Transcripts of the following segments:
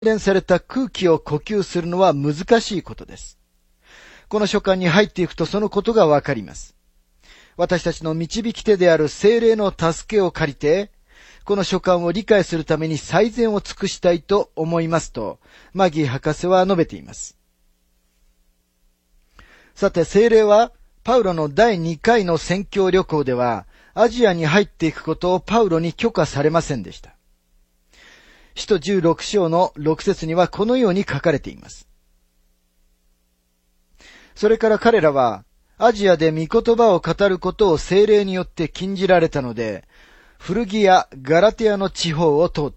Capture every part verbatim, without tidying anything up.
練された空気を呼吸するのは難しいことです。この書簡に入っていくとそのことがわかります。私たちの導き手である聖霊の助けを借りて、この書簡を理解するために最善を尽くしたいと思いますと、マギー博士は述べています。さて、聖霊は、パウロのだいにかいの宣教旅行では、アジアに入っていくことをパウロに許可されませんでした。使徒じゅうろく章のろく節にはこのように書かれています。それから彼らは、アジアで御言葉を語ることを聖霊によって禁じられたので、フルギア・ガラティアの地方を通った。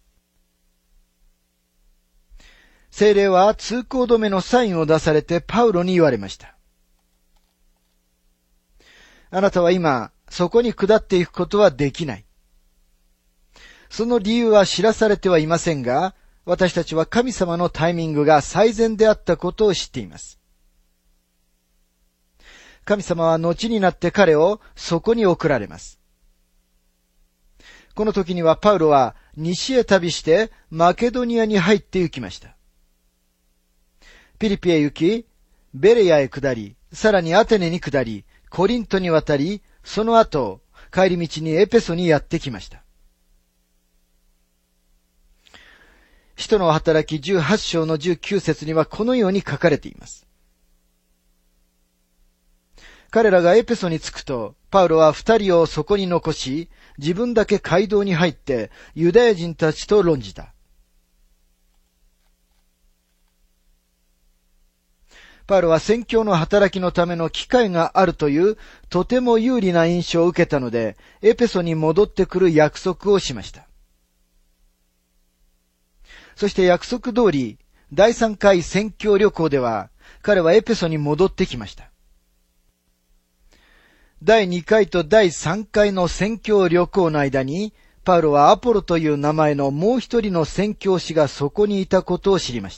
聖霊は通行止めのサインを出されてパウロに言われました。あなたは今、そこに下っていくことはできない。その理由は知らされてはいませんが、私たちは神様のタイミングが最善であったことを知っています。神様は後になって彼をそこに送られます。この時にはパウロは西へ旅してマケドニアに入って行きました。ピリピへ行き、ベレヤへ下り、さらにアテネに下り、コリントに渡り、その後、帰り道にエペソにやってきました。使徒の働きじゅうはち章のじゅうきゅう節にはこのように書かれています。彼らがエペソに着くと、パウロは二人をそこに残し、自分だけ街道に入ってユダヤ人たちと論じた。パウロは宣教の働きのための機会があるというとても有利な印象を受けたので、エペソに戻ってくる約束をしました。そして約束通り、だいさんかい宣教旅行では、彼はエペソに戻ってきました。だいにかいとだいさんかいの宣教旅行の間に、パウロはアポロという名前のもう一人の宣教師がそこにいたことを知りました。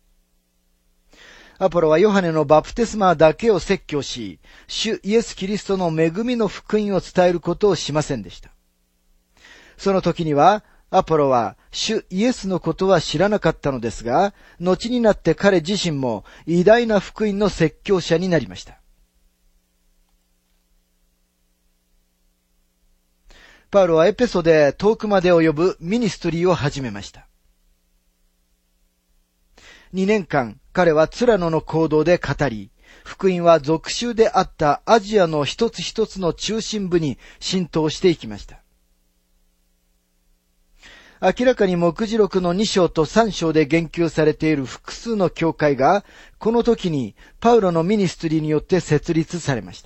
アポロはヨハネのバプテスマだけを説教し、主イエス・キリストの恵みの福音を伝えることをしませんでした。その時には、アポロは主イエスのことは知らなかったのですが、後になって彼自身も偉大な福音の説教者になりました。パウロはエペソで遠くまで及ぶミニストリーを始めました。にねんかん、彼はツラノの講堂で語り、福音は属州であったアジアの一つ一つの中心部に浸透していきました。明らかに目次録のに章とさん章で言及されている複数の教会が、この時にパウロのミニストリーによって設立されました。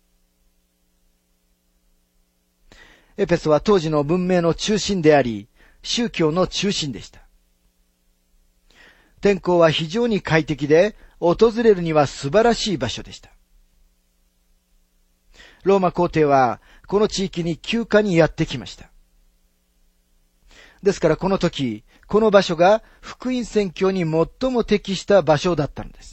エペソは当時の文明の中心であり、宗教の中心でした。天候は非常に快適で、訪れるには素晴らしい場所でした。ローマ皇帝は、この地域に休暇にやってきました。ですからこの時、この場所が福音宣教に最も適した場所だったのです。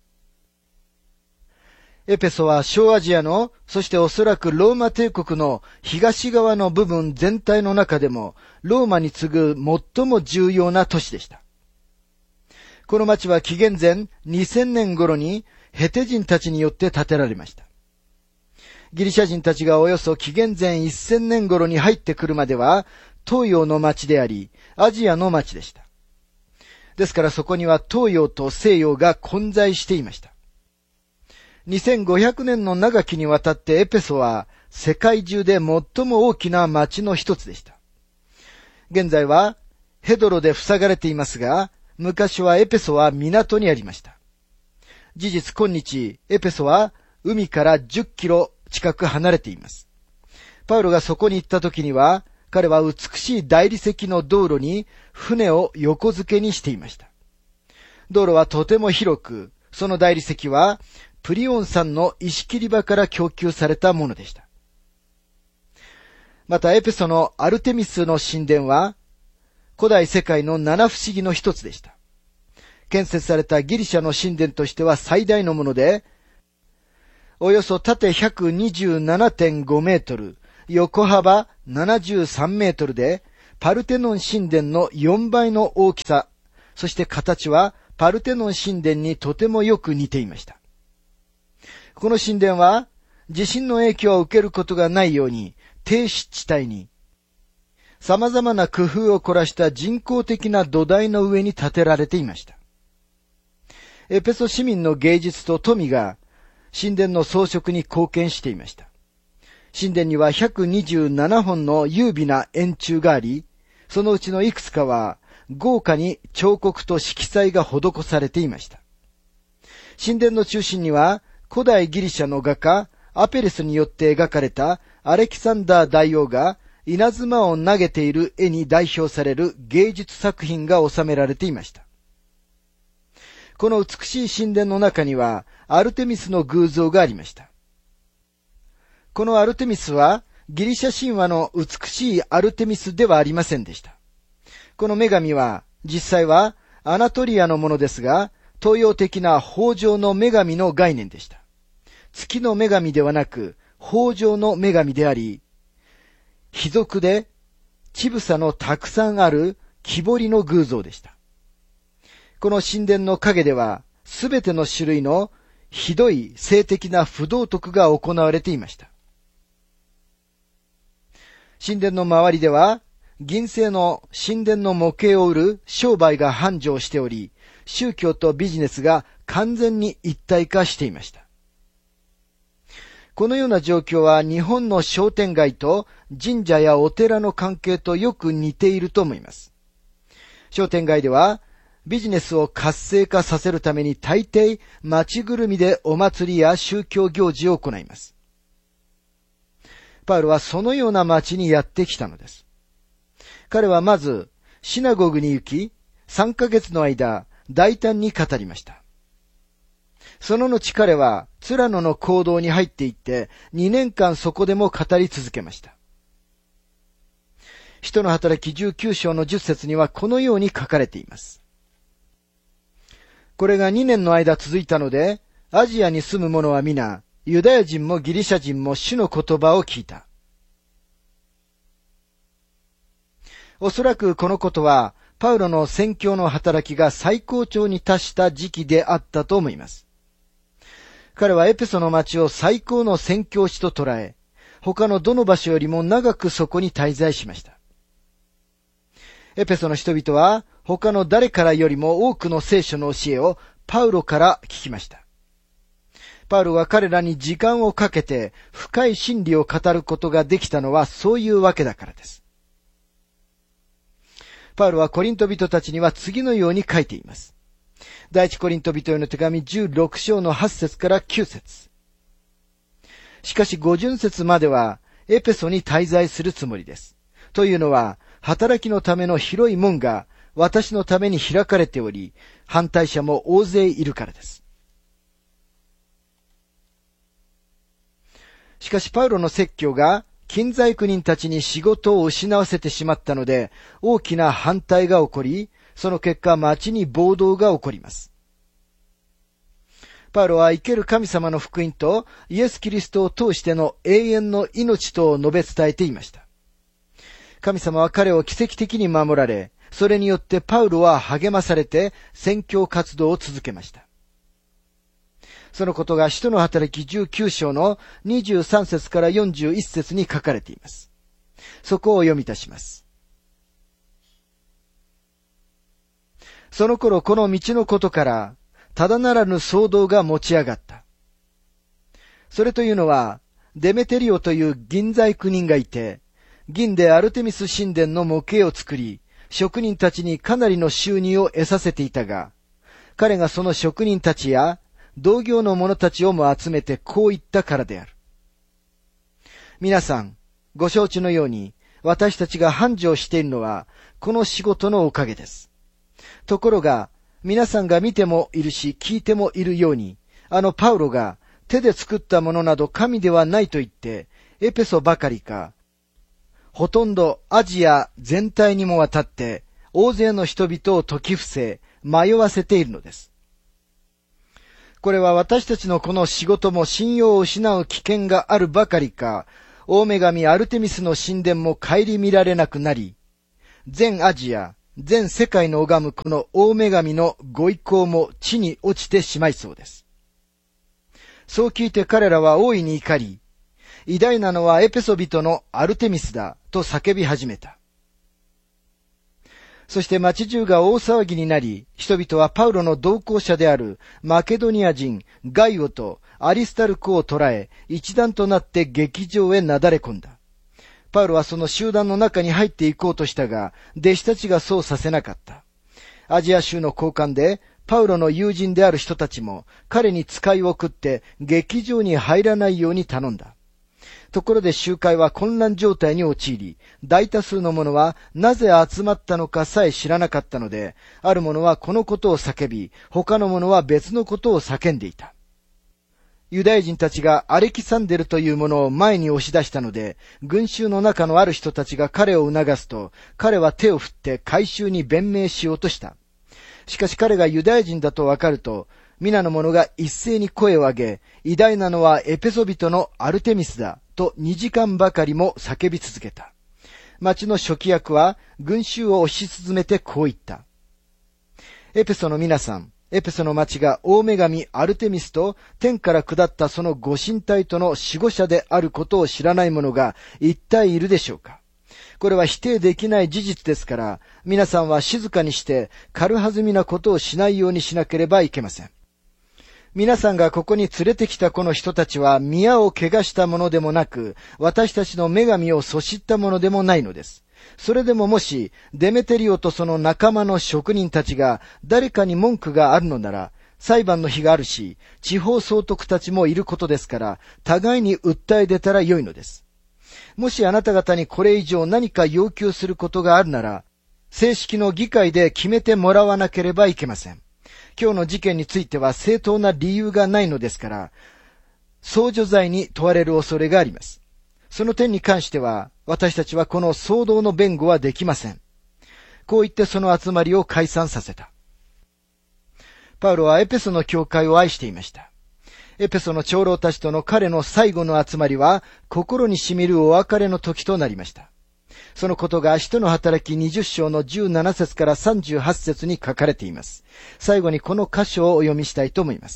エペソは小アジアの、そしておそらくローマ帝国の東側の部分全体の中でも、ローマに次ぐ最も重要な都市でした。この町は紀元前にせんねん頃にヘテ人たちによって建てられました。ギリシャ人たちがおよそ紀元前せんねん頃に入ってくるまでは、東洋の町であり、アジアの町でした。ですからそこには東洋と西洋が混在していました。にせんごひゃくねんの長きにわたってエペソは世界中で最も大きな町の一つでした。現在はヘドロで塞がれていますが、昔はエペソは港にありました。事実今日、エペソは海からじゅっキロ近く離れています。パウロがそこに行った時には、彼は美しい大理石の道路に船を横付けにしていました。道路はとても広く、その大理石はプリオン山の石切り場から供給されたものでした。またエペソのアルテミスの神殿は古代世界の七不思議の一つでした。建設されたギリシャの神殿としては最大のもので、およそ縦 ひゃくにじゅうななてんご メートル、横幅ななじゅうさんメートルで、 パルテノン神殿のよんばいの大きさ、そして形はパルテノン神殿にとてもよく似ていました。この神殿は地震の影響を受けることがないように低湿地帯に様々な工夫を凝らした人工的な土台の上に建てられていました。エペソ市民の芸術と富が神殿の装飾に貢献していました。神殿にはひゃくにじゅうななほんの優美な円柱があり、そのうちのいくつかは豪華に彫刻と色彩が施されていました。神殿の中心には古代ギリシャの画家アペレスによって描かれたアレキサンダー大王が稲妻を投げている絵に代表される芸術作品が収められていました。この美しい神殿の中にはアルテミスの偶像がありました。このアルテミスはギリシャ神話の美しいアルテミスではありませんでした。この女神は実際はアナトリアのものですが、東洋的な豊穣の女神の概念でした。月の女神ではなく豊穣の女神であり、卑俗で乳房のたくさんある木彫りの偶像でした。この神殿の影ではすべての種類のひどい性的な不道徳が行われていました。神殿の周りでは銀製の神殿の模型を売る商売が繁盛しており、宗教とビジネスが完全に一体化していました。このような状況は日本の商店街と神社やお寺の関係とよく似ていると思います。商店街ではビジネスを活性化させるために大抵町ぐるみでお祭りや宗教行事を行います。パウロはそのような町にやってきたのです。彼はまずシナゴグに行き、さんかげつの間大胆に語りました。その後彼はツラノの講堂に入っていってにねんかんそこでも語り続けました。使徒の働きじゅうきゅうしょうのじゅっせつにはこのように書かれています。これがにねんの間続いたので、アジアに住む者は皆、ユダヤ人もギリシャ人も主の言葉を聞いた。おそらくこのことは、パウロの宣教の働きが最高潮に達した時期であったと思います。彼はエペソの町を最高の宣教地と捉え、他のどの場所よりも長くそこに滞在しました。エペソの人々は他の誰からよりも多くの聖書の教えをパウロから聞きました。パウロは彼らに時間をかけて深い真理を語ることができたのはそういうわけだからです。パウロはコリント人たちには次のように書いています。第一コリント人への手紙じゅうろくしょうのはちせつからきゅうせつ。しかしごじゅんせつまではエペソに滞在するつもりです。というのは、働きのための広い門が私のために開かれており、反対者も大勢いるからです。しかしパウロの説教が近在区人たちに仕事を失わせてしまったので、大きな反対が起こり、その結果町に暴動が起こります。パウロは生ける神様の福音とイエス・キリストを通しての永遠の命とを述べ伝えていました。神様は彼を奇跡的に守られ、それによってパウロは励まされて宣教活動を続けました。そのことが使徒の働きじゅうきゅうしょうのにじゅうさんせつからよんじゅういっせつに書かれています。そこを読み出します。その頃この道のことからただならぬ騒動が持ち上がった。それというのはデメテリオという銀細工人がいて、銀でアルテミス神殿の模型を作り、職人たちにかなりの収入を得させていたが、彼がその職人たちや同業の者たちをも集めてこう言ったからである。皆さん、ご承知のように、私たちが繁盛しているのは、この仕事のおかげです。ところが、皆さんが見てもいるし、聞いてもいるように、あのパウロが手で作ったものなど神ではないと言って、エペソばかりか、ほとんどアジア全体にもわたって、大勢の人々を説き伏せ、迷わせているのです。これは私たちのこの仕事も信用を失う危険があるばかりか、大女神アルテミスの神殿も顧みられなくなり、 全アジア、全世界の拝むこの大女神のご意向も地に落ちてしまいそうです。そう聞いて彼らは大いに怒り、偉大なのはエペソ人のアルテミスだと叫び始めた。そして町中が大騒ぎになり、人々はパウロの同行者であるマケドニア人ガイオとアリスタルコを捕らえ、一団となって劇場へなだれ込んだ。パウロはその集団の中に入っていこうとしたが、弟子たちがそうさせなかった。アジア州の高官で、パウロの友人である人たちも彼に使いを送って劇場に入らないように頼んだ。ところで集会は混乱状態に陥り、大多数の者はなぜ集まったのかさえ知らなかったので、ある者はこのことを叫び、他の者は別のことを叫んでいた。ユダヤ人たちがアレキサンデルという者を前に押し出したので、群衆の中のある人たちが彼を促すと、彼は手を振って回収に弁明しようとした。しかし彼がユダヤ人だとわかると、皆の者が一斉に声を上げ、偉大なのはエペソ人のアルテミスだ、と二時間ばかりも叫び続けた。町の書記役は群衆を押し進めてこう言った。エペソの皆さん、エペソの町が大女神アルテミスと天から下ったそのご神体との守護者であることを知らない者が一体いるでしょうか。これは否定できない事実ですから、皆さんは静かにして軽はずみなことをしないようにしなければいけません。皆さんがここに連れてきたこの人たちは宮を汚したものでもなく、私たちの女神をそしったものでもないのです。それでももし、デメテリオとその仲間の職人たちが誰かに文句があるのなら、裁判の日があるし、地方総督たちもいることですから、互いに訴え出たらよいのです。もしあなた方にこれ以上何か要求することがあるなら、正式の議会で決めてもらわなければいけません。今日の事件については正当な理由がないのですから、相助罪に問われる恐れがあります。その点に関しては、私たちはこの騒動の弁護はできません。こう言ってその集まりを解散させた。パウロはエペソの教会を愛していました。エペソの長老たちとの彼の最後の集まりは、心に染みるお別れの時となりました。そのことが使徒の働きにじゅっ章のじゅうなな節からさんじゅうはち節に書かれています。最後にこの箇所をお読みしたいと思います。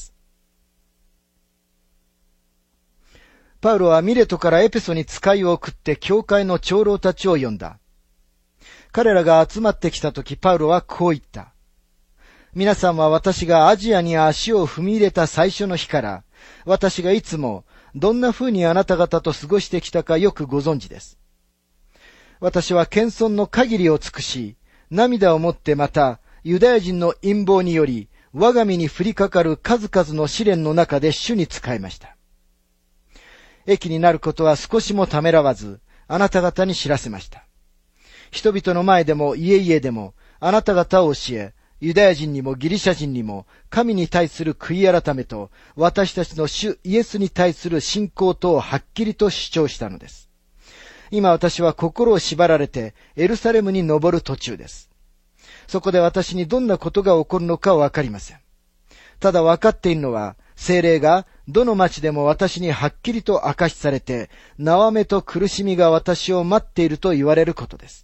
パウロはミレトからエペソに使いを送って教会の長老たちを呼んだ。彼らが集まってきたときパウロはこう言った。皆さんは私がアジアに足を踏み入れた最初の日から、私がいつもどんな風にあなた方と過ごしてきたかよくご存知です。私は謙遜の限りを尽くし、涙をもってまた、ユダヤ人の陰謀により、我が身に降りかかる数々の試練の中で主に仕えました。益になることは少しもためらわず、あなた方に知らせました。人々の前でも家々でも、あなた方を教え、ユダヤ人にもギリシャ人にも、神に対する悔い改めと、私たちの主イエスに対する信仰とをはっきりと主張したのです。今私は心を縛られてエルサレムに登る途中です。そこで私にどんなことが起こるのかわかりません。ただ分かっているのは、聖霊がどの町でも私にはっきりと明かしされて、縄目と苦しみが私を待っていると言われることです。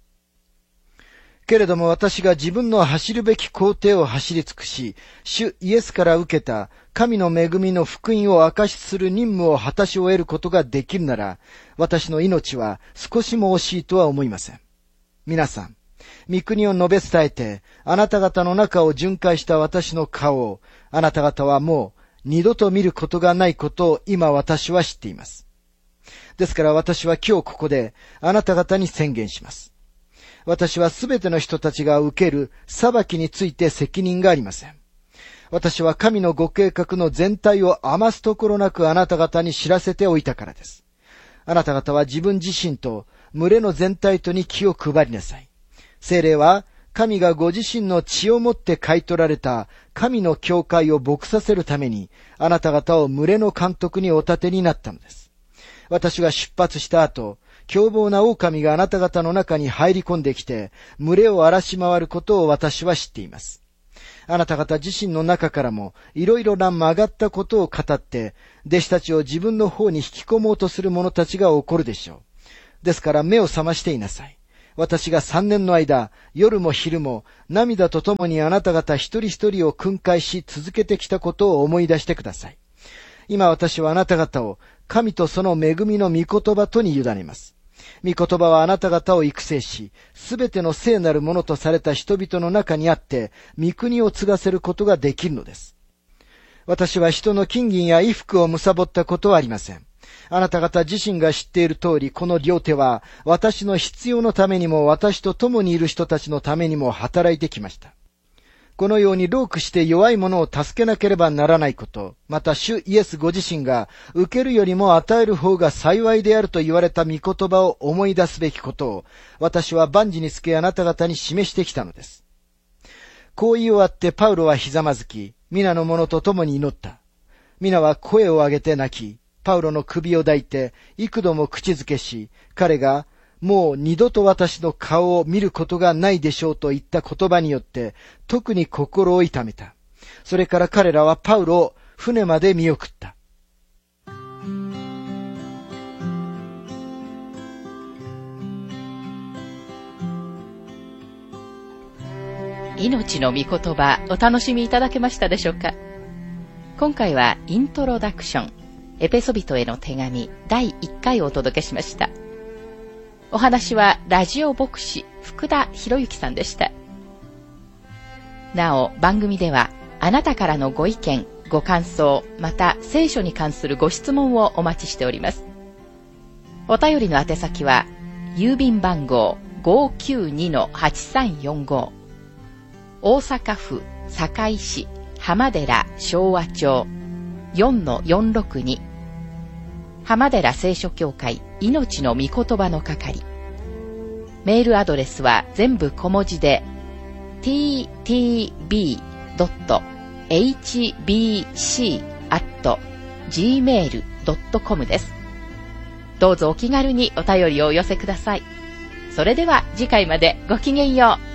けれども私が自分の走るべき工程を走り尽くし、主イエスから受けた神の恵みの福音を証しする任務を果たし終えることができるなら、私の命は少しも惜しいとは思いません。皆さん、御国を述べ伝えて、あなた方の中を巡回した私の顔を、あなた方はもう二度と見ることがないことを今私は知っています。ですから私は今日ここであなた方に宣言します。私はすべての人たちが受ける裁きについて責任がありません。私は神のご計画の全体を余すところなくあなた方に知らせておいたからです。あなた方は自分自身と群れの全体とに気を配りなさい。聖霊は神がご自身の血をもって買い取られた神の教会を牧させるためにあなた方を群れの監督にお立てになったのです。私が出発した後、凶暴な狼があなた方の中に入り込んできて、群れを荒らし回ることを私は知っています。あなた方自身の中からも、いろいろな曲がったことを語って、弟子たちを自分の方に引き込もうとする者たちが起こるでしょう。ですから目を覚ましていなさい。 私が三年の間、夜も昼も涙とともにあなた方一人一人を訓戒し続けてきたことを思い出してください。今私はあなた方を神とその恵みの御言葉とに委ねます。御言葉はあなた方を育成し、すべての聖なるものとされた人々の中にあって、御国を継がせることができるのです。私は人の金銀や衣服を貪ったことはありません。あなた方自身が知っている通り、この両手は私の必要のためにも私と共にいる人たちのためにも働いてきました。このように労苦して弱い者を助けなければならないこと、また主イエスご自身が受けるよりも与える方が幸いであると言われた御言葉を思い出すべきことを、私は万事につけあなた方に示してきたのです。こう言い終わってパウロはひざまずき、皆の者と共に祈った。皆は声を上げて泣き、パウロの首を抱いて幾度も口づけし、彼がもう二度と私の顔を見ることがないでしょうと言った言葉によって特に心を痛めた。それから彼らはパウロを船まで見送った。 命の御言葉、お楽しみいただけましたでしょうか。今回はイントロダクション、エペソビトへの手紙だいいっかいをお届けしました。お話はラジオ牧師福田博之さんでした。なお番組ではあなたからのご意見、ご感想、また聖書に関するご質問をお待ちしております。お便りの宛先は郵便番号 ごーきゅうにのはちさんよんご、大阪府堺市浜寺昭和町 よんのよんろくに、浜寺聖書協会命の御言葉の係。メールアドレスは全部小文字で ティーティービードットエイチビーシーアットジーメールドットコム です。どうぞお気軽にお便りをお寄せください。それでは次回までごきげんよう。